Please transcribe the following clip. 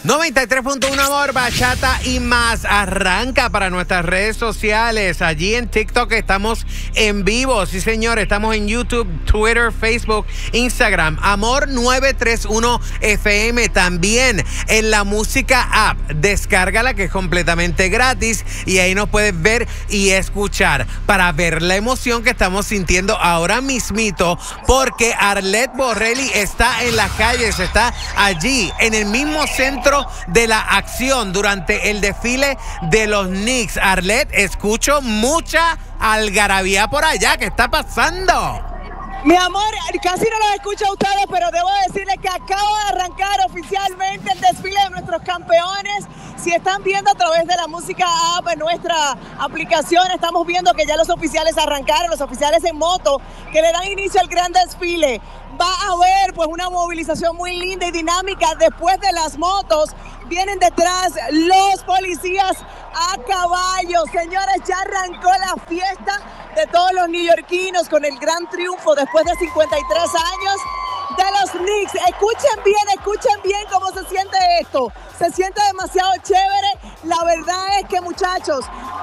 93.1 Amor, Bachata y más. Arranca para nuestras redes sociales. Allí en TikTok estamos en vivo. Sí, señor. Estamos en YouTube, Twitter, Facebook, Instagram. Amor 931 FM. También en la música app. Descárgala, que es completamente gratis. Y ahí nos puedes ver y escuchar para ver la emoción que estamos sintiendo ahora mismito. Porque Arlette Borrelli está en las calles. Está allí en el mismo centro de la acción durante el desfile de los Knicks. Arlette, escucho mucha algarabía por allá. ¿Qué está pasando? Mi amor, casi no los escucho a ustedes, pero debo decirles que acaba de arrancar oficialmente el desfile de nuestros campeones. Si están viendo a través de la música app en nuestra aplicación, estamos viendo que ya los oficiales arrancaron, los oficiales en moto, que le dan inicio al gran desfile. Va a haber pues una movilización muy linda y dinámica. Después de las motos vienen detrás los policías a caballo. Señores, ya arrancó la fiesta de todos los neoyorquinos con el gran triunfo después de 53 años de los Knicks. Escuchen bien cómo se siente esto. Se siente demasiado chévere. La verdad es que, muchachos,